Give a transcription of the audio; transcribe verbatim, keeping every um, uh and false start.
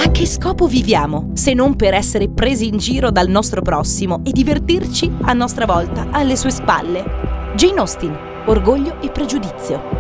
a che scopo viviamo se non per essere presi in giro dal nostro prossimo e divertirci a nostra volta alle sue spalle? Jane Austen, Orgoglio e pregiudizio.